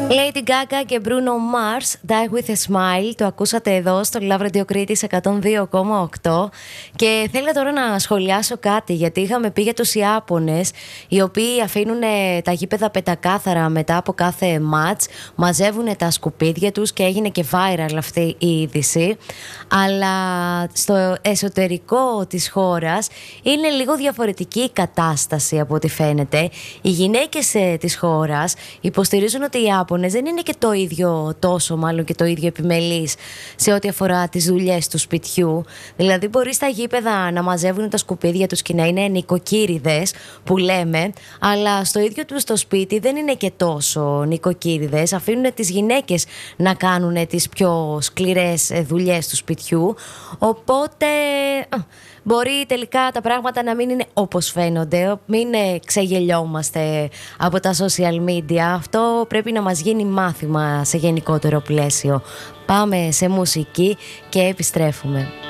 Lady Gaga και Bruno Mars, Die With A Smile. Το ακούσατε εδώ στο Love Radio Critics 102,8. Και θέλω τώρα να σχολιάσω κάτι, γιατί είχαμε πει για τους Ιάπωνες, οι οποίοι αφήνουν τα γήπεδα πεντακάθαρα μετά από κάθε match, μαζεύουν τα σκουπίδια τους και έγινε και viral αυτή η είδηση. Αλλά στο εσωτερικό της χώρας είναι λίγο διαφορετική η κατάσταση από ό,τι φαίνεται. Οι γυναίκες της χώρας υποστηρίζουν ότι οι Ιάπωνες δεν είναι και το ίδιο τόσο, μάλλον και το ίδιο επιμελής σε ό,τι αφορά τις δουλειές του σπιτιού. Δηλαδή μπορεί στα γήπεδα να μαζεύουν τα σκουπίδια τους και να είναι νοικοκύριδες που λέμε, αλλά στο ίδιο τους το σπίτι δεν είναι και τόσο νοικοκύριδες. Αφήνουν τις γυναίκες να κάνουν τις πιο σκληρές δουλειές του σπιτιού. Οπότε μπορεί τελικά τα πράγματα να μην είναι όπως φαίνονται. Μην ξεγελιόμαστε από τα social media. Αυτό πρέπει να μας γίνει μάθημα σε γενικότερο πλαίσιο. Πάμε σε μουσική και επιστρέφουμε.